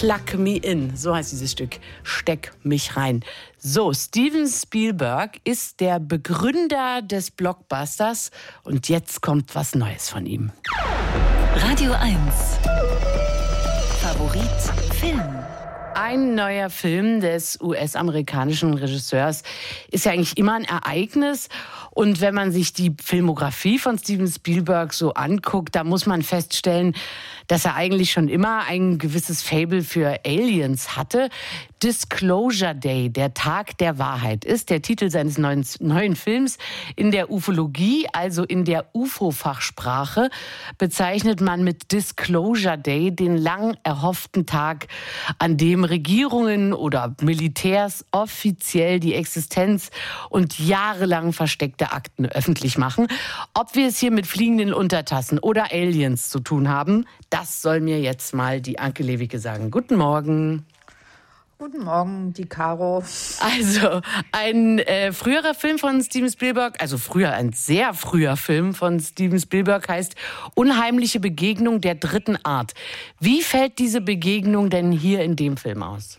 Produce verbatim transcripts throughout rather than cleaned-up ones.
Plug Me In, so heißt dieses Stück. Steck mich rein. So, Steven Spielberg ist der Begründer des Blockbusters und jetzt kommt was Neues von ihm. Radio eins. Favorit Film. Ein neuer Film des U S-amerikanischen Regisseurs ist ja eigentlich immer ein Ereignis. Und wenn man sich die Filmografie von Steven Spielberg so anguckt, da muss man feststellen, dass er eigentlich schon immer ein gewisses Faible für Aliens hatte. Disclosure Day, der Tag der Wahrheit, ist der Titel seines neuen, neuen Films. In der Ufologie, also in der U F O-Fachsprache, bezeichnet man mit Disclosure Day den lang erhofften Tag, an dem Regierungen oder Militärs offiziell die Existenz und jahrelang versteckte Akten öffentlich machen. Ob wir es hier mit fliegenden Untertassen oder Aliens zu tun haben, das soll mir jetzt mal die Anke Lewicke sagen. Guten Morgen. Guten Morgen, die Caro. Also, ein äh, früherer Film von Steven Spielberg, also früher, ein sehr früher Film von Steven Spielberg heißt Unheimliche Begegnung der dritten Art. Wie fällt diese Begegnung denn hier in dem Film aus?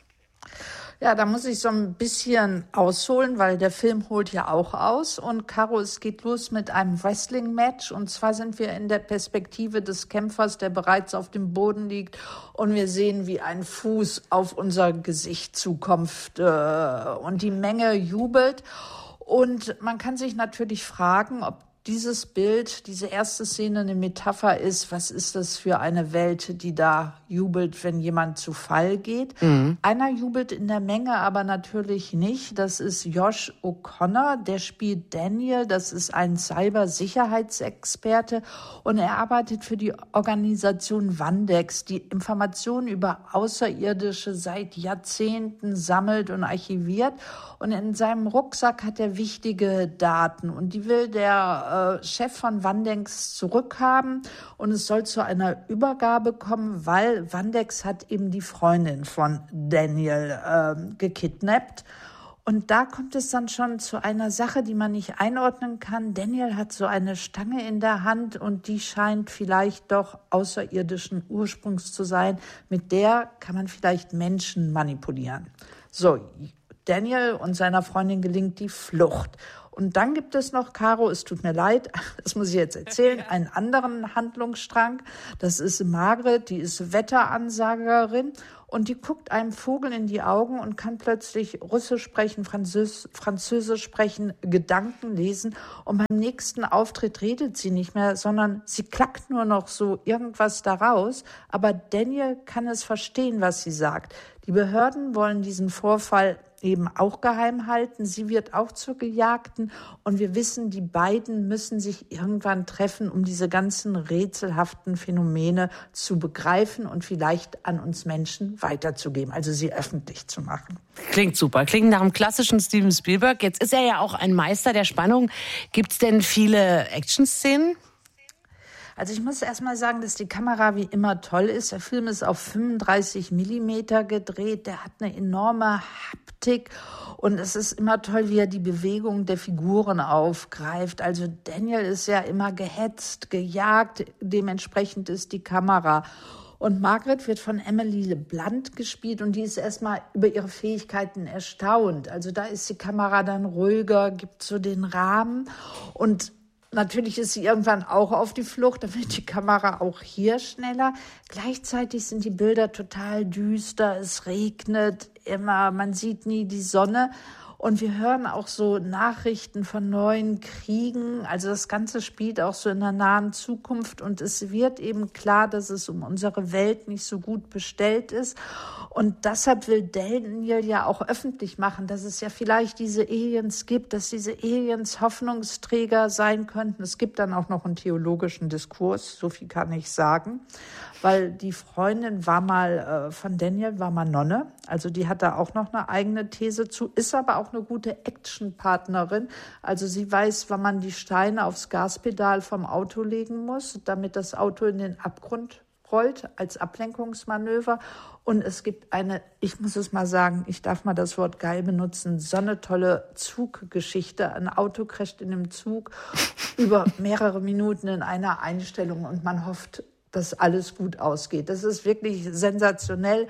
Ja, da muss ich so ein bisschen ausholen, weil der Film holt ja auch aus. Und Caro, es geht los mit einem Wrestling-Match. Und zwar sind wir in der Perspektive des Kämpfers, der bereits auf dem Boden liegt. Und wir sehen, wie ein Fuß auf unser Gesicht zukommt. Äh, und die Menge jubelt. Und man kann sich natürlich fragen, ob dieses Bild, diese erste Szene eine Metapher ist, was ist das für eine Welt, die da jubelt, wenn jemand zu Fall geht. Mhm. Einer jubelt in der Menge, aber natürlich nicht. Das ist Josh O'Connor, der spielt Daniel, das ist ein Cybersicherheitsexperte und er arbeitet für die Organisation Wandex, die Informationen über Außerirdische seit Jahrzehnten sammelt und archiviert. Und in seinem Rucksack hat er wichtige Daten und die will der Chef von Wandex zurückhaben und es soll zu einer Übergabe kommen, weil Wandex hat eben die Freundin von Daniel äh, gekidnappt. Und da kommt es dann schon zu einer Sache, die man nicht einordnen kann. Daniel hat so eine Stange in der Hand und die scheint vielleicht doch außerirdischen Ursprungs zu sein. Mit der kann man vielleicht Menschen manipulieren. So, Daniel und seiner Freundin gelingt die Flucht. Und dann gibt es noch, Caro, es tut mir leid, das muss ich jetzt erzählen, einen anderen Handlungsstrang. Das ist Margret, die ist Wetteransagerin und die guckt einem Vogel in die Augen und kann plötzlich Russisch sprechen, Französ- Französisch sprechen, Gedanken lesen. Und beim nächsten Auftritt redet sie nicht mehr, sondern sie klackt nur noch so irgendwas daraus. Aber Daniel kann es verstehen, was sie sagt. Die Behörden wollen diesen Vorfall eben auch geheim halten. Sie wird auch zur Gejagten und wir wissen, die beiden müssen sich irgendwann treffen, um diese ganzen rätselhaften Phänomene zu begreifen und vielleicht an uns Menschen weiterzugeben, also sie öffentlich zu machen. Klingt super, klingt nach einem klassischen Steven Spielberg. Jetzt ist er ja auch ein Meister der Spannung. Gibt's denn viele Action-Szenen? Also ich muss erst mal sagen, dass die Kamera wie immer toll ist. Der Film ist auf fünfunddreißig Millimeter gedreht. Der hat eine enorme Haptik und es ist immer toll, wie er die Bewegung der Figuren aufgreift. Also Daniel ist ja immer gehetzt, gejagt. Dementsprechend ist die Kamera. Und Margaret wird von Emily Blunt gespielt und die ist erstmal über ihre Fähigkeiten erstaunt. Also da ist die Kamera dann ruhiger, gibt so den Rahmen und natürlich ist sie irgendwann auch auf die Flucht, dann wird die Kamera auch hier schneller. Gleichzeitig sind die Bilder total düster, es regnet immer, man sieht nie die Sonne. Und wir hören auch so Nachrichten von neuen Kriegen. Also das Ganze spielt auch so in der nahen Zukunft. Und es wird eben klar, dass es um unsere Welt nicht so gut bestellt ist. Und deshalb will Daniel ja auch öffentlich machen, dass es ja vielleicht diese Aliens gibt, dass diese Aliens Hoffnungsträger sein könnten. Es gibt dann auch noch einen theologischen Diskurs, so viel kann ich sagen. Weil die Freundin war mal, äh, von Daniel war mal Nonne, also die hat da auch noch eine eigene These zu, ist aber auch eine gute Actionpartnerin, also sie weiß, wann man die Steine aufs Gaspedal vom Auto legen muss, damit das Auto in den Abgrund rollt, als Ablenkungsmanöver. Und es gibt eine, ich muss es mal sagen, ich darf mal das Wort geil benutzen, so eine tolle Zuggeschichte. Ein Auto crasht in einem Zug über mehrere Minuten in einer Einstellung und man hofft, dass alles gut ausgeht. Das ist wirklich sensationell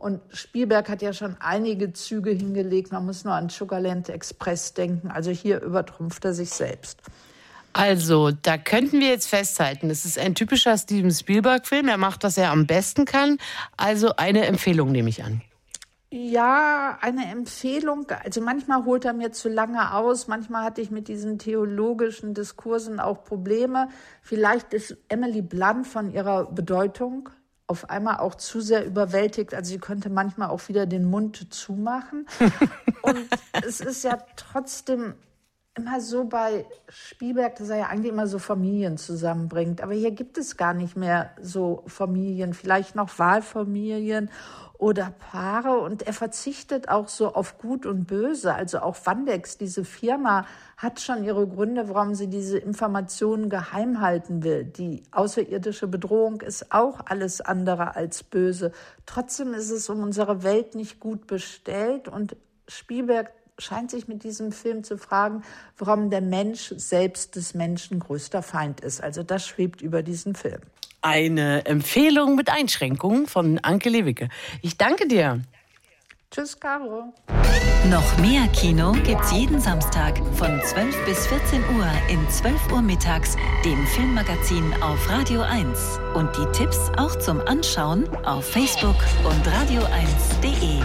Und Spielberg hat ja schon einige Züge hingelegt. Man muss nur an Sugarland Express denken. Also hier übertrumpft er sich selbst. Also, da könnten wir jetzt festhalten, es ist ein typischer Steven Spielberg-Film. Er macht, was er am besten kann. Also eine Empfehlung nehme ich an. Ja, eine Empfehlung. Also manchmal holt er mir zu lange aus. Manchmal hatte ich mit diesen theologischen Diskursen auch Probleme. Vielleicht ist Emily Blunt von ihrer Bedeutung auf einmal auch zu sehr überwältigt. Also sie könnte manchmal auch wieder den Mund zumachen. Und es ist ja trotzdem immer so bei Spielberg, dass er ja eigentlich immer so Familien zusammenbringt. Aber hier gibt es gar nicht mehr so Familien, vielleicht noch Wahlfamilien oder Paare. Und er verzichtet auch so auf Gut und Böse. Also auch Wandex, diese Firma, hat schon ihre Gründe, warum sie diese Informationen geheim halten will. Die außerirdische Bedrohung ist auch alles andere als böse. Trotzdem ist es um unsere Welt nicht gut bestellt. Und Spielberg scheint sich mit diesem Film zu fragen, warum der Mensch selbst des Menschen größter Feind ist. Also das schwebt über diesen Film. Eine Empfehlung mit Einschränkungen von Anke Lewicke. Ich danke dir. Tschüss, Caro. Noch mehr Kino gibt's jeden Samstag von zwölf bis vierzehn Uhr in zwölf Uhr mittags, dem Filmmagazin auf Radio eins. Und die Tipps auch zum Anschauen auf Facebook und radio eins punkt de.